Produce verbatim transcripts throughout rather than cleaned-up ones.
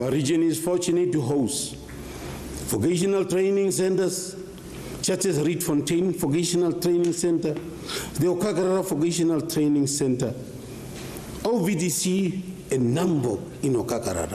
Our region is fortunate to host vocational training centers, such as Rietfontein Vocational Training Center, the Okakarara Vocational Training Center, O V D C, and Nambo in Okakarara.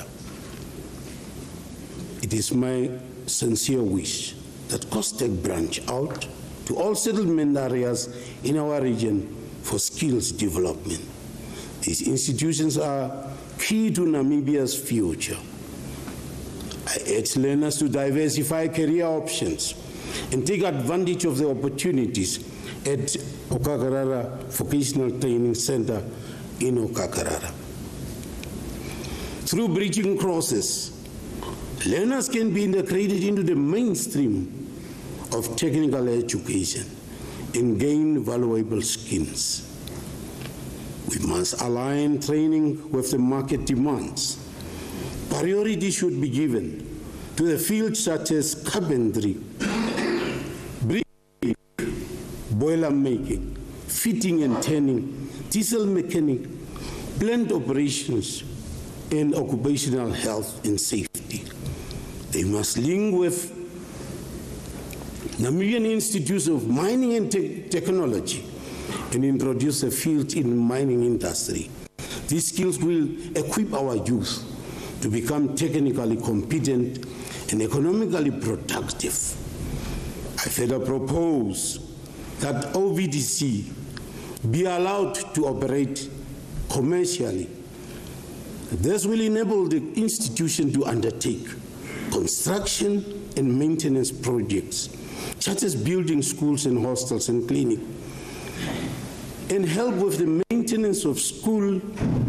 It is my sincere wish that COSTECH branch out to all settlement areas in our region for skills development. These institutions are key to Namibia's future. I urge learners to diversify career options and take advantage of the opportunities at Okakarara Vocational Training Center in Okakarara. Through bridging courses, learners can be integrated into the mainstream of technical education and gain valuable skills. We must align training with the market demands. Priority should be given to the fields such as carpentry, brick, boiler making, fitting and turning, diesel mechanic, plant operations, and occupational health and safety. They must link with Namibian Institutes of Mining and Te Technology and introduce a field in mining industry. These skills will equip our youth to become technically competent and economically productive. I further propose that O V D C be allowed to operate commercially. This will enable the institution to undertake construction and maintenance projects, such as building schools and hostels and clinics, and help with the maintenance of school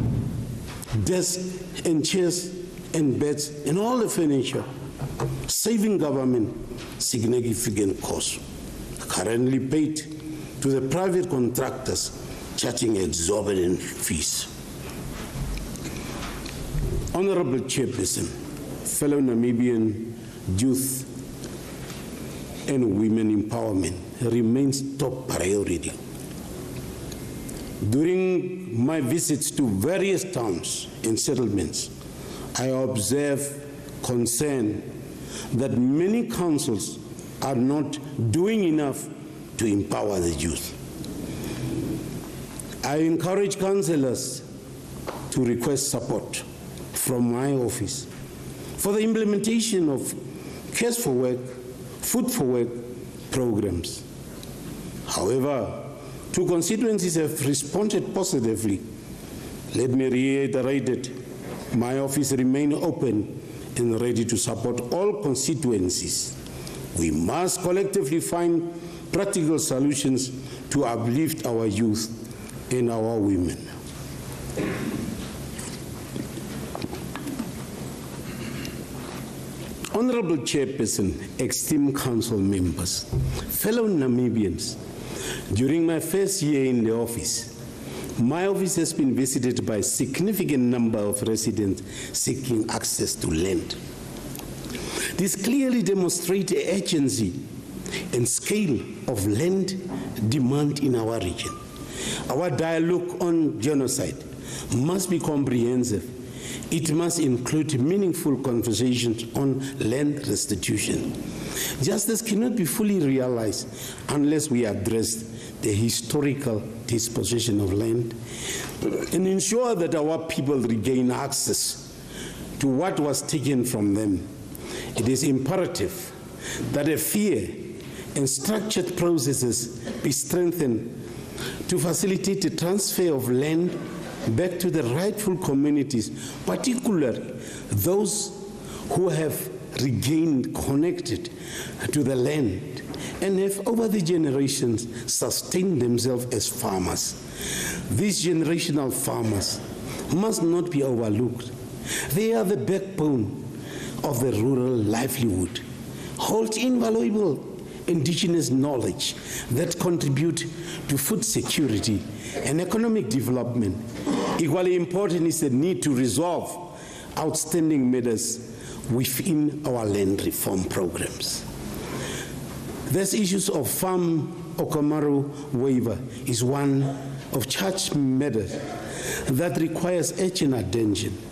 desks and chairs and beds and all the furniture, saving government significant costs currently paid to the private contractors charging exorbitant fees. Honorable Chairperson, fellow Namibian youth and women empowerment remains top priority. During my visits to various towns and settlements, I observe concern that many councils are not doing enough to empower the youth. I encourage councillors to request support from my office for the implementation of Cares for Work, Food for Work programs. However, two constituencies have responded positively. Let me reiterate that my office remains open and ready to support all constituencies. We must collectively find practical solutions to uplift our youth and our women. Honorable Chairperson, esteemed council members, fellow Namibians, during my first year in the office, my office has been visited by a significant number of residents seeking access to land. This clearly demonstrates the urgency and scale of land demand in our region. Our dialogue on genocide must be comprehensive. It must include meaningful conversations on land restitution. Justice cannot be fully realized unless we address the historical disposition of land and ensure that our people regain access to what was taken from them. It is imperative that a fair and structured processes be strengthened to facilitate the transfer of land back to the rightful communities, particularly those who have regained connected to the land and have over the generations sustained themselves as farmers. These generational farmers must not be overlooked. They are the backbone of the rural livelihood, hold invaluable indigenous knowledge that contribute to food security and economic development. Equally important is the need to resolve outstanding matters within our land reform programs. These issues of farm Okamaru waiver is one of such matters that requires urgent attention.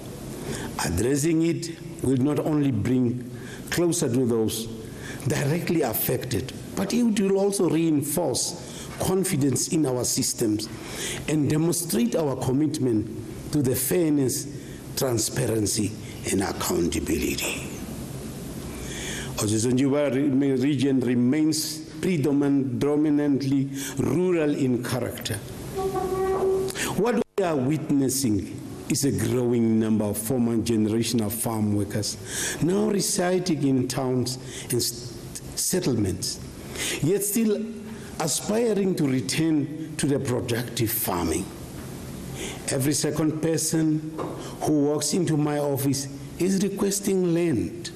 Addressing it will not only bring closer to those directly affected, but it will also reinforce confidence in our systems and demonstrate our commitment to the fairness, transparency, and accountability. Otsitso-Njuba region remains predominantly rural in character. What we are witnessing is a growing number of former generational farm workers now residing in towns and settlements, yet still aspiring to return to the productive farming. Every second person who walks into my office is requesting land.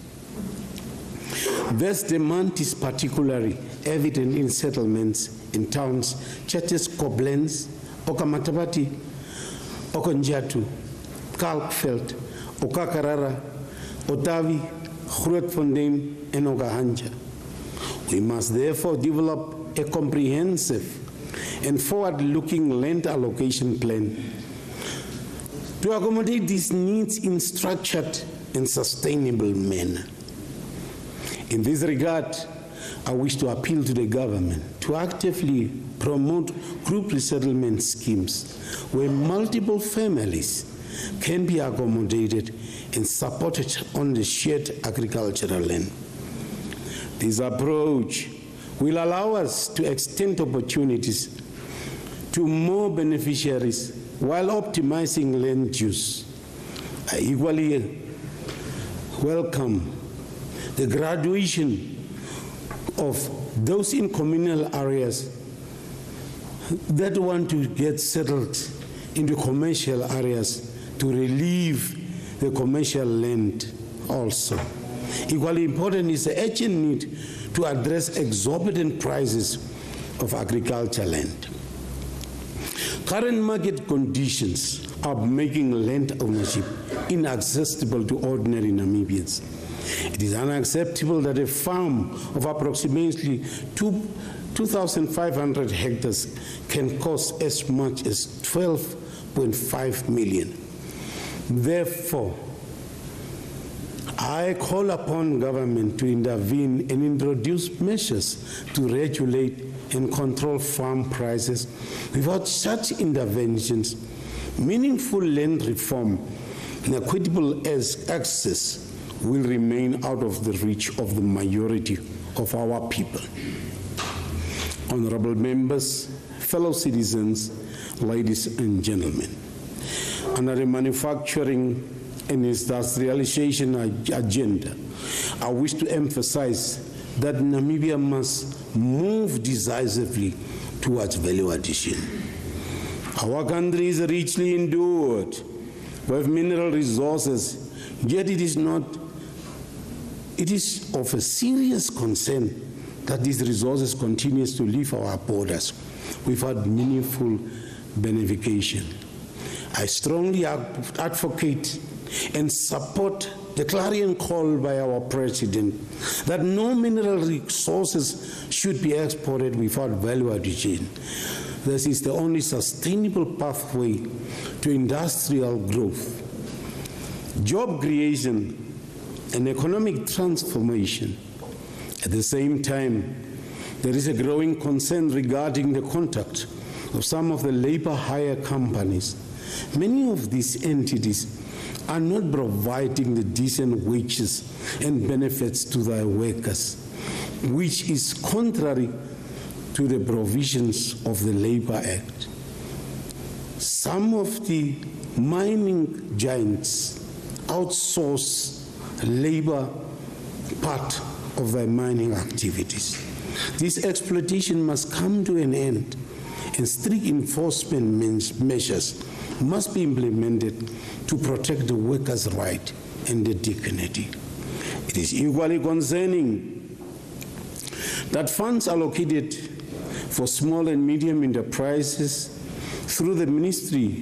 This demand is particularly evident in settlements in towns such as Koblenz, Okamatapati, Okonjatu, Kalkveld, Okakarara, Otavi, Grootfontein, and Okahanja. We must therefore develop a comprehensive and forward-looking land allocation plan to accommodate these needs in structured and sustainable manner. In this regard, I wish to appeal to the government to actively promote group resettlement schemes where multiple families can be accommodated and supported on the shared agricultural land. This approach will allow us to extend opportunities to more beneficiaries while optimizing land use. I equally welcome the graduation of those in communal areas that want to get settled into commercial areas to relieve the commercial land also. Equally important is the urgent need to address exorbitant prices of agricultural land. Current market conditions are making land ownership inaccessible to ordinary Namibians. It is unacceptable that a farm of approximately two thousand five hundred hectares can cost as much as twelve point five million. Therefore, I call upon government to intervene and introduce measures to regulate and control farm prices. Without such interventions, meaningful land reform and equitable access will remain out of the reach of the majority of our people. Honorable members, fellow citizens, ladies and gentlemen, under the manufacturing and industrialization agenda, I wish to emphasize that Namibia must move decisively towards value addition. Our country is richly endowed with mineral resources, yet it is not It is of a serious concern that these resources continue to leave our borders without meaningful beneficiation. I strongly advocate and support the clarion call by our President that no mineral resources should be exported without value addition. This is the only sustainable pathway to industrial growth, job creation, and economic transformation. At the same time, there is a growing concern regarding the conduct of some of the labor hire companies. Many of these entities are not providing the decent wages and benefits to their workers, which is contrary to the provisions of the Labor Act. Some of the mining giants outsource labor part of their mining activities. This exploitation must come to an end, and strict enforcement measures must be implemented to protect the workers' right and their dignity. It is equally concerning that funds allocated for small and medium enterprises through the Ministry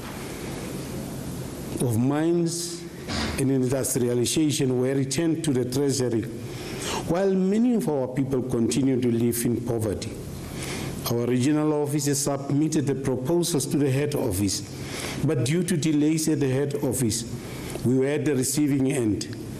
of Mines and Industrialization were returned to the Treasury, while many of our people continue to live in poverty. Our regional offices submitted the proposals to the head office, but due to delays at the head office, We were at the receiving end